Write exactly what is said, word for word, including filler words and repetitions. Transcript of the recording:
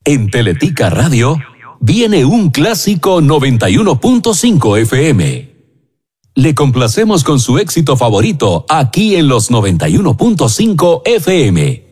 En Teletica Radio viene un clásico noventa y uno punto cinco F M. Le complacemos con su éxito favorito aquí en los noventa y uno punto cinco F M.